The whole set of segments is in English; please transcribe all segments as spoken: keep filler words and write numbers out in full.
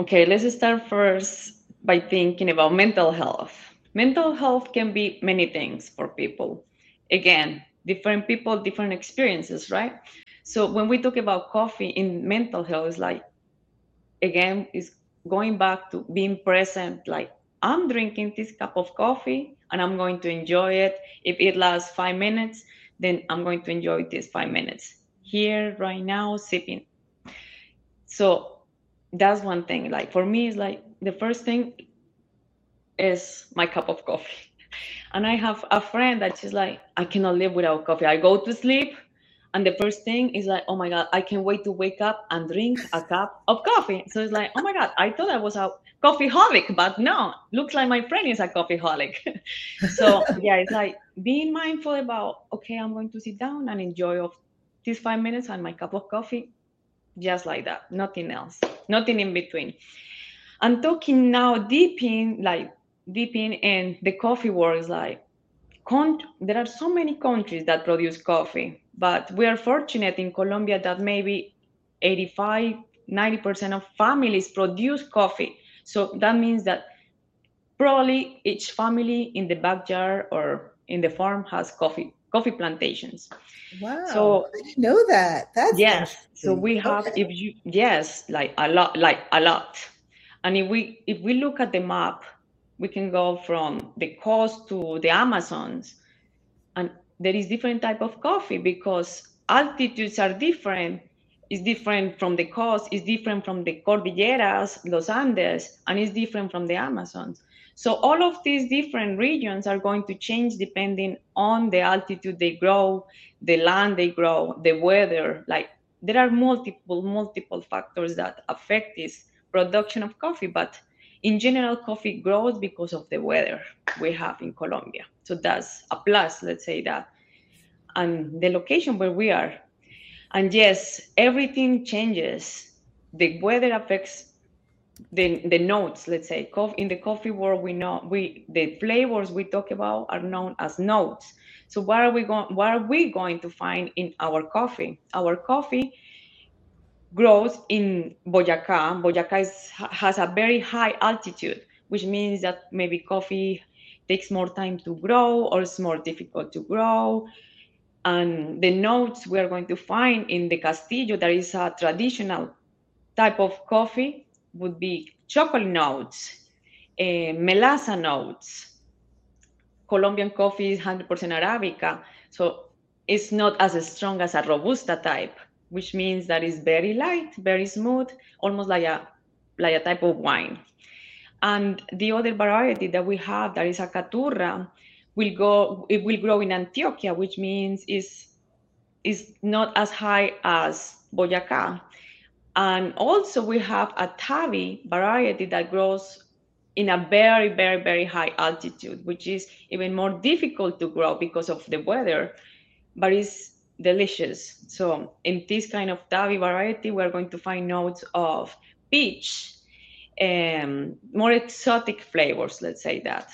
Okay, let's start first by thinking about mental health. Mental health can be many things for people. Again, different people, different experiences, right? So when we talk about coffee in mental health, it's like, again, is going back to being present. Like, I'm drinking this cup of coffee and I'm going to enjoy it. If it lasts five minutes, then I'm going to enjoy this five minutes. Here, right now, sipping. So that's one thing. Like for me, it's like the first thing is my cup of coffee. And I have a friend that she's like, I cannot live without coffee. I go to sleep, and the first thing is like, oh my God, I can't wait to wake up and drink a cup of coffee. So it's like, oh my God, I thought I was a coffee holic, but no, looks like my friend is a coffee holic. So yeah, it's like being mindful about, okay, I'm going to sit down and enjoy of these five minutes and my cup of coffee, just like that, nothing else, nothing in between. I'm talking now deep in, like deep in, and the coffee world is like, con- there are so many countries that produce coffee, but we are fortunate in Colombia that maybe eighty-five, ninety percent of families produce coffee. So that means that probably each family in the backyard or in the farm has coffee coffee plantations. Wow, So I didn't know that. That's yes, so interesting. we have, Okay. if you, yes, like a lot, like a lot. And if we if we look at the map, we can go from the coast to the Amazons, and there is different type of coffee because altitudes are different. It's different from the coast, it's different from the Cordilleras, Los Andes, and it's different from the Amazons. So all of these different regions are going to change depending on the altitude they grow, the land they grow, the weather. Like there are multiple, multiple factors that affect this production of coffee, but in general, coffee grows because of the weather we have in Colombia. So that's a plus, let's say that. And the location where we are. And yes, everything changes. The weather affects the, the notes, let's say. In the coffee world, we know we the flavors we talk about are known as notes. So what are we going what are we going to find in our coffee? Our coffee grows in Boyacá. Boyacá is, has a very high altitude, which means that maybe coffee takes more time to grow or it's more difficult to grow. And the notes we are going to find in the Castillo, that is a traditional type of coffee, would be chocolate notes, uh, melaza notes. Colombian coffee is one hundred percent Arabica, so it's not as strong as a Robusta type, which means that it's very light, very smooth, almost like a like a type of wine. And the other variety that we have, that is a Caturra, will go it will grow in Antioquia, which means is is not as high as Boyacá. And also we have a Tavi variety that grows in a very, very, very high altitude, which is even more difficult to grow because of the weather, but it's delicious. So in this kind of Tavi variety, we're going to find notes of peach and more exotic flavors, let's say that.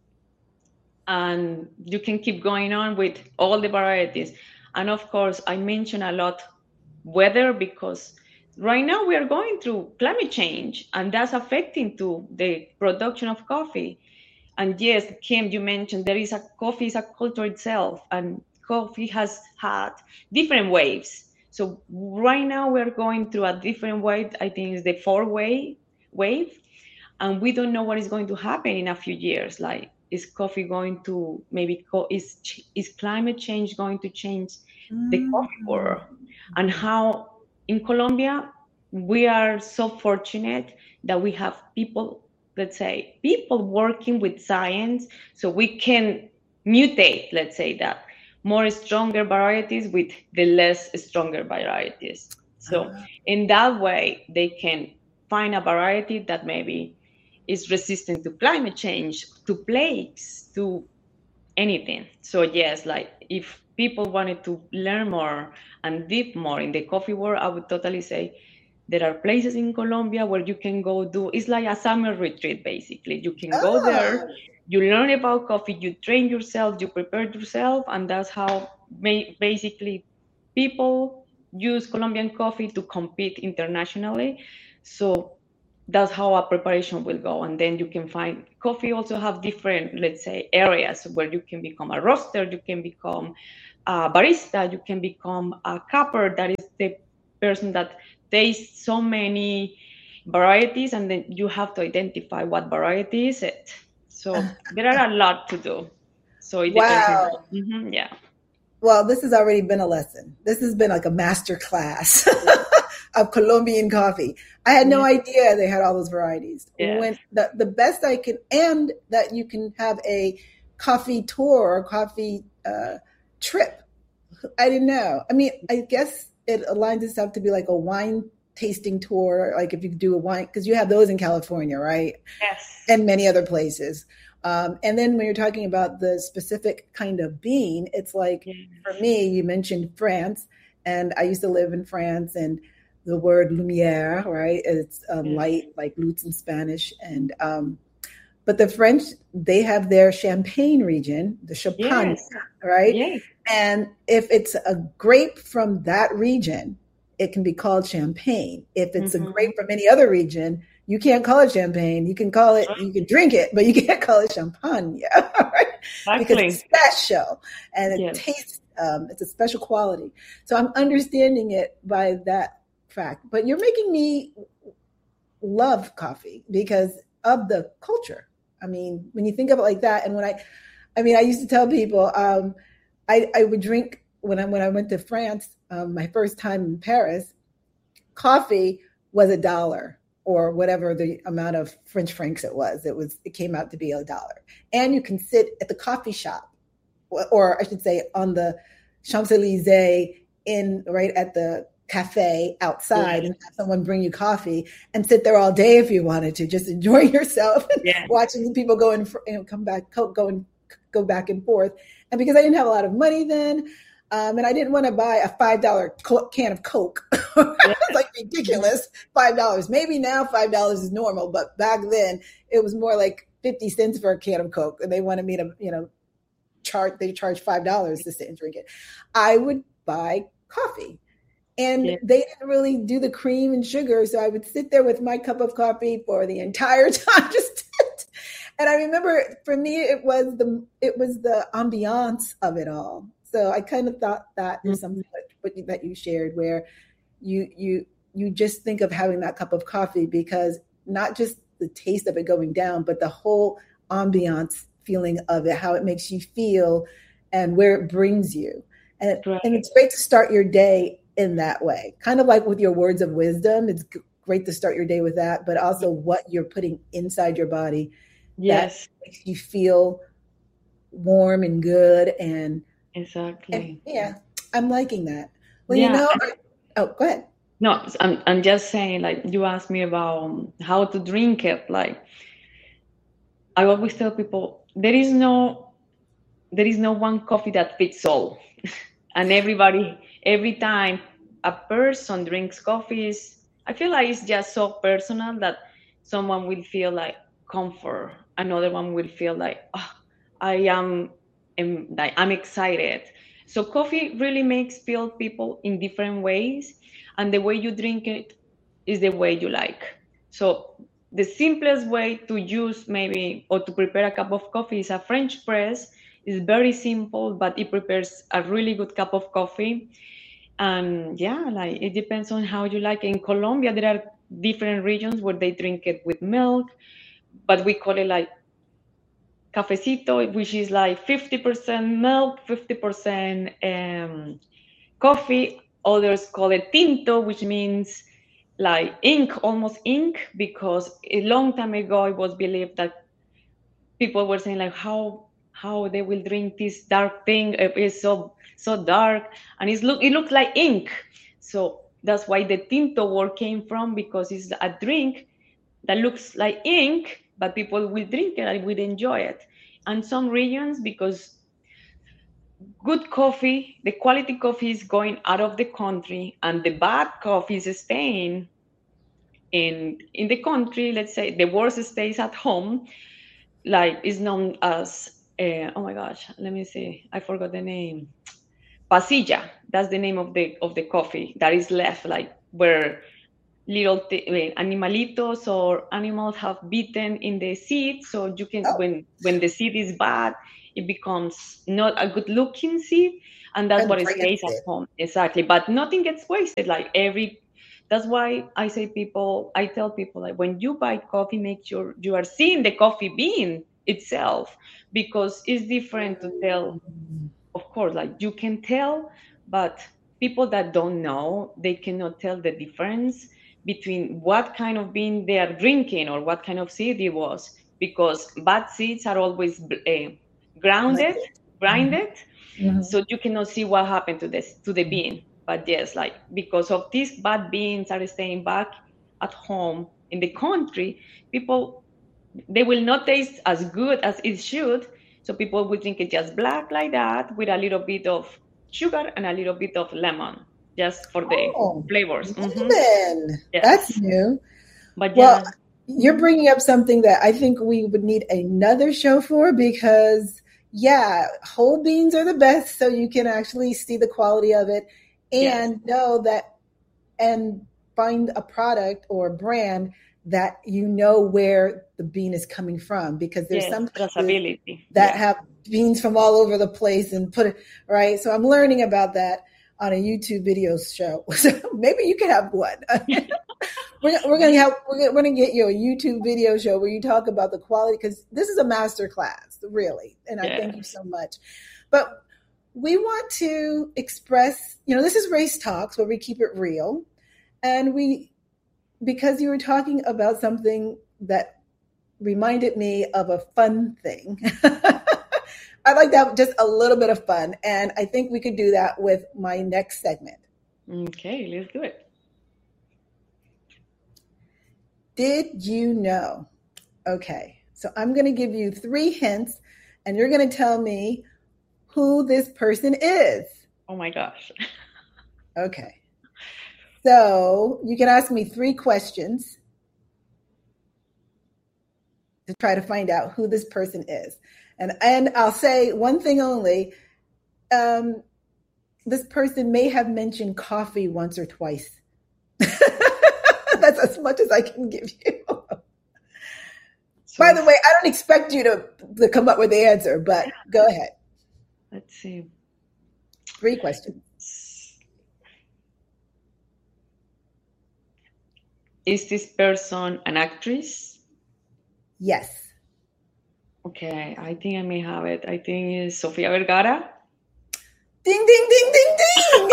And you can keep going on with all the varieties. And of course, I mention a lot weather because right now we are going through climate change and that's affecting to the production of coffee. And yes, Kim, you mentioned there is a coffee is a culture itself, and coffee has had different waves. So right now we're going through a different wave. I think it's the four way wave, and we don't know what is going to happen in a few years. Like, is coffee going to maybe co- is is climate change going to change the coffee Mm. world? And how in Colombia we are so fortunate that we have people, let's say, people working with science, so we can mutate, let's say that, more stronger varieties with the less stronger varieties. So Ah, in that way, they can find a variety that maybe is resistant to climate change, to plagues, to anything. So yes, like if people wanted to learn more and deep more in the coffee world, I would totally say there are places in Colombia where you can go do. It's like a summer retreat, basically. You can go there, oh, you learn about coffee, you train yourself, you prepare yourself, and that's how ma- basically people use Colombian coffee to compete internationally. So that's how a preparation will go. And then you can find coffee also have different, let's say, areas where you can become a roaster, you can become a barista, you can become a capper, that is the person that tastes so many varieties, and then you have to identify what variety is it. So there are a lot to do. So it depends on Wow. that. Mm-hmm, yeah. Well, this has already been a lesson. This has been like a master class of Colombian coffee. I had no Yeah. idea they had all those varieties. Yes. When the, the best I can, and that you can have a coffee tour or coffee uh, trip. I didn't know. I mean, I guess it aligns itself to be like a wine tasting tour, like if you do a wine, because you have those in California, right? Yes. And many other places. Um, and then when you're talking about the specific kind of bean, it's like, yes. For me, you mentioned France, and I used to live in France, and the word lumière, right? It's um, yes. light, like lutz in Spanish. And um, but the French, they have their Champagne region, the Champagne, yes. right? Yes. And if it's a grape from that region, it can be called champagne. If it's mm-hmm. a grape from any other region, you can't call it champagne. You can call it, you can drink it, but you can't call it champagne. Right? Exactly. Because it's special and it yes. tastes, um, it's a special quality. So I'm understanding it by that fact. But you're making me love coffee because of the culture. I mean, when you think of it like that, and when I, I mean, I used to tell people, um, I, I would drink when I when I went to France, um, my first time in Paris, coffee was a dollar or whatever the amount of French francs it was. It was it came out to be a dollar, and you can sit at the coffee shop, or, or I should say, on the Champs-Élysées, in right at the cafe outside, yeah. and have someone bring you coffee and sit there all day if you wanted to, just enjoying yourself, yeah. watching people go and you know, come back, go and go back and forth. And because I didn't have a lot of money then, um, and I didn't want to buy a five dollar co- can of Coke, it was like ridiculous, five dollars. Maybe now five dollars is normal, but back then it was more like fifty cents for a can of Coke, and they wanted me to, you know, charge. They charged five dollars to sit and drink it. I would buy coffee. And yeah. they didn't really do the cream and sugar. So I would sit there with my cup of coffee for the entire time. Just and I remember for me, it was the it was the ambiance of it all. So I kind of thought that mm-hmm. is something that, that you shared, where you you you just think of having that cup of coffee because not just the taste of it going down, but the whole ambiance feeling of it, how it makes you feel and where it brings you. And, right. and it's great to start your day in that way, kind of like with your words of wisdom. It's great to start your day with that, but also what you're putting inside your body. Yes. That makes you feel warm and good. And exactly. And, yeah, I'm liking that. Well, yeah. you know, oh, go ahead. No, I'm, I'm just saying, like, you asked me about how to drink it. Like, I always tell people, there is no, there is no one coffee that fits all. And everybody, every time a person drinks coffees, I feel like it's just so personal that someone will feel like comfort. Another one will feel like, oh, I am, am like, I'm excited. So coffee really makes feel people in different ways. And the way you drink it is the way you like. So the simplest way to use maybe, or to prepare a cup of coffee is a French press. It's very simple, but it prepares a really good cup of coffee. And yeah, like it depends on how you like it. In Colombia, there are different regions where they drink it with milk, but we call it like cafecito, which is like fifty percent milk, fifty percent um, coffee. Others call it tinto, which means like ink, almost ink, because a long time ago it was believed that people were saying like, how how they will drink this dark thing, it is so so dark, and it's look it looks like ink. So that's why the tinto word came from, because it's a drink that looks like ink, but people will drink it and will enjoy it. And some regions, because good coffee, the quality coffee is going out of the country and the bad coffee is staying in in the country, let's say the worst stays at home, like is known as uh, oh my gosh, let me see, I forgot the name. Pasilla, that's the name of the of the coffee that is left, like where little th- animalitos or animals have bitten in the seed, so you can Oh. when when the seed is bad, it becomes not a good looking seed, and that's And what it stays at it. home. Exactly, but nothing gets wasted. Like every, that's why I say people, I tell people, like when you buy coffee, make sure you are seeing the coffee bean itself, because it's different to tell. Of course, like you can tell, but people that don't know, they cannot tell the difference between what kind of bean they are drinking or what kind of seed it was, because bad seeds are always uh, grounded, grinded, mm-hmm. so you cannot see what happened to this to the bean. But yes, like because of these bad beans are staying back at home in the country, people, they will not taste as good as it should. So people will drink it just black like that with a little bit of sugar and a little bit of lemon, just for the oh, flavors. Mm-hmm. Yes. That's new. But well, yeah. You're bringing up something that I think we would need another show for, because yeah, whole beans are the best, so you can actually see the quality of it and yes. know that, and find a product or brand that you know where the bean is coming from, because there's yes, some traceability that yeah. have beans from all over the place and put it right. So I'm learning about that on a YouTube video show. So maybe you can have one. we're, we're gonna have we're gonna get you a YouTube video show where you talk about the quality, because this is a master class, really. And I yes. thank you so much. But we want to express, you know, this is Race Talks, where we keep it real. And we, because you were talking about something that reminded me of a fun thing. I'd like to have just a little bit of fun. And I think we could do that with my next segment. Okay, let's do it. Did you know? Okay, so I'm going to give you three hints, and you're going to tell me who this person is. Oh my gosh. Okay. So you can ask me three questions to try to find out who this person is. And and I'll say one thing only. Um, this person may have mentioned coffee once or twice. That's as much as I can give you. So, by the way, I don't expect you to, to come up with the answer, but go ahead. Let's see. Three questions. Is this person an actress? Yes. Okay, I think I may have it. I think it's Sofia Vergara. Ding, ding, ding, ding, ding.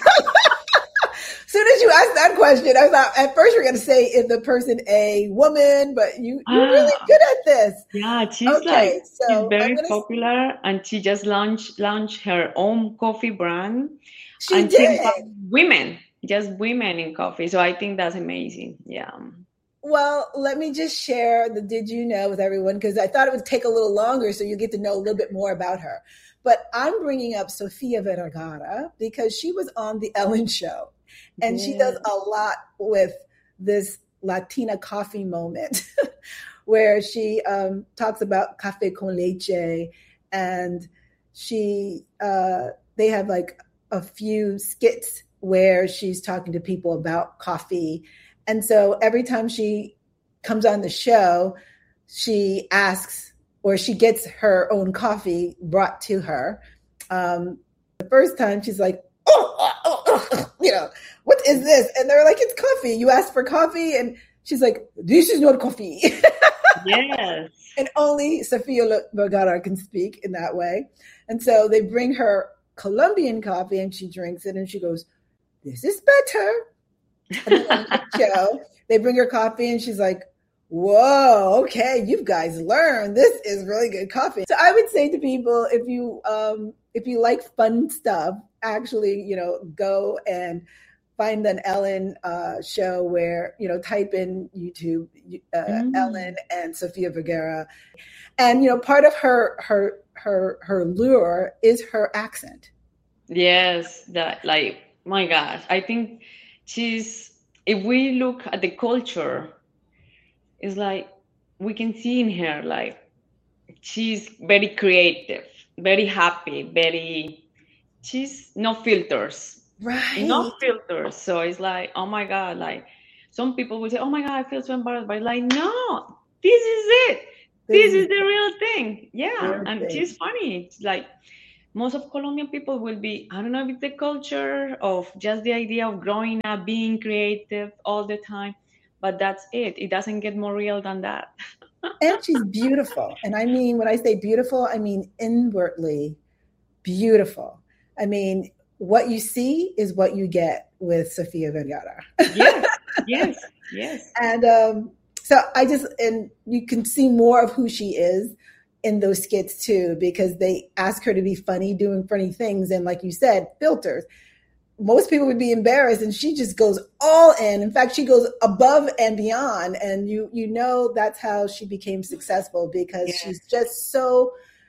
As soon as you asked that question, I thought at first you're going to say, is the person a woman? But you, you're ah, really good at this. Yeah, she's okay, like, so she's very popular, s- and she just launched launched her own coffee brand. She and did. She women, just women in coffee. So I think that's amazing. Yeah. Well, let me just share the Did You Know with everyone, because I thought it would take a little longer so you get to know a little bit more about her. But I'm bringing up Sofia Vergara because she was on the Ellen Show. And yeah. she does a lot with this Latina coffee moment where she um, talks about café con leche, and she uh, they have like a few skits where she's talking to people about coffee. And so every time she comes on the show, she asks, or she gets her own coffee brought to her. Um, the first time she's like, oh, oh, oh, oh, you know, what is this? And they're like, it's coffee. You asked for coffee. And she's like, this is not coffee. Yes. And only Sofia Vergara can speak in that way. And so they bring her Colombian coffee and she drinks it and she goes, this is better. And then on the show, they bring her coffee and she's like, whoa, okay, you guys learned. This is really good coffee. So I would say to people, if you um, if you like fun stuff, actually, you know, go and find an Ellen uh, show where, you know, type in YouTube uh, mm. Ellen and Sofia Vergara. And, you know, part of her her her her lure is her accent. Yes, that like, my gosh, I think she's, if we look at the culture, it's like we can see in her, like she's very creative, very happy, very, she's no filters. Right. No filters. So it's like, oh my God, like, some people will say, oh my God, I feel so embarrassed. But like, no, this is it. This, this is, is the real thing. Yeah. Real and thing. She's funny. It's like most of Colombian people will be, I don't know if it's the culture of just the idea of growing up, being creative all the time. But that's it. It doesn't get more real than that. And she's beautiful. And I mean, when I say beautiful, I mean inwardly beautiful. I mean, what you see is what you get with Sofia Vergara. Yes, yes, yes. And um, so I just, and you can see more of who she is in those skits too, because they ask her to be funny, doing funny things. And like you said, filters. Most people would be embarrassed, and she just goes all in. In fact, she goes above and beyond. And you you know that's how she became successful, because yeah. she's just so,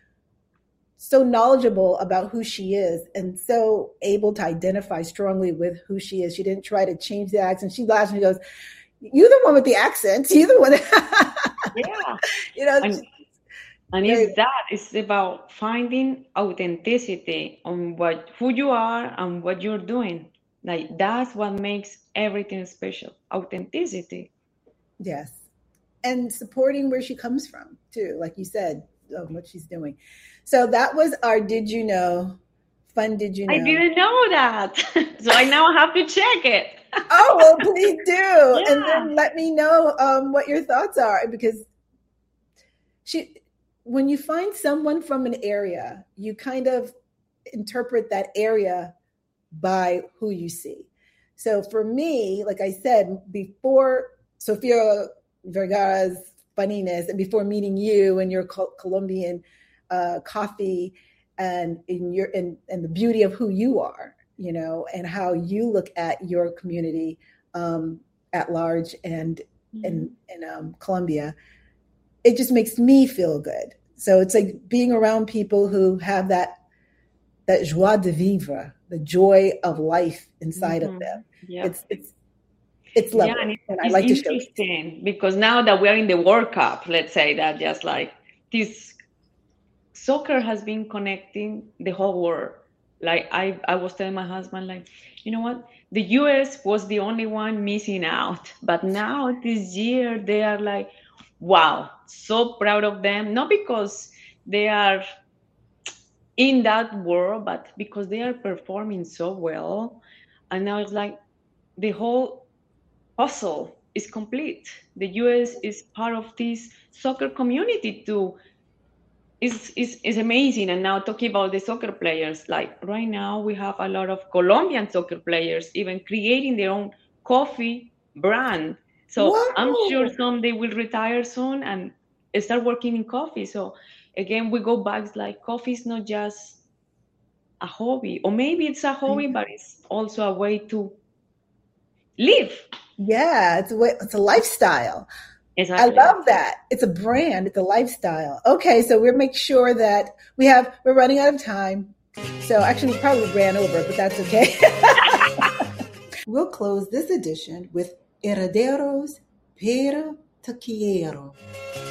so knowledgeable about who she is and so able to identify strongly with who she is. She didn't try to change the accent. She laughs and she goes, you're the one with the accent. You're the one. That yeah. You know, and, and it's that. It's about finding authenticity on what who you are and what you're doing. Like that's what makes everything special. Authenticity. Yes. And supporting where she comes from too, like you said, of what she's doing. So that was our Did You Know? Fun Did You Know? I didn't know that. So I now have to check it. Oh, well, please do. Yeah. And then let me know um, what your thoughts are, because she, when you find someone from an area, you kind of interpret that area by who you see. So for me, like I said, before Sofia Vergara's funniness and before meeting you and your Colombian uh, coffee and in your and, and the beauty of who you are, you know, and how you look at your community um, at large and mm-hmm. in, in um, Colombia, it just makes me feel good. So it's like being around people who have that that joie de vivre, the joy of life inside mm-hmm. of them. Yeah. It's it's it's lovely. Yeah, and, it, and I it's like interesting to show because now that we're in the World Cup, let's say that just like this soccer has been connecting the whole world. Like I, I was telling my husband, like, you know what? The U S was the only one missing out. But now this year they are like, wow, so proud of them. Not because they are in that world, but because they are performing so well. And now it's like the whole puzzle is complete. The U S is part of this soccer community too. It's, it's, it's amazing. And now talking about the soccer players, like right now we have a lot of Colombian soccer players even creating their own coffee brand. So Whoa. I'm sure someday will retire soon and start working in coffee. So again, we go back, like coffee is not just a hobby, or maybe it's a hobby, but it's also a way to live. Yeah, it's a way, it's a lifestyle. Exactly. I love that. It's a brand. It's a lifestyle. Okay, so we'll make sure that we have, we're running out of time. So actually we probably ran over, but that's okay. We'll close this edition with Herederos Pero Te Quiero.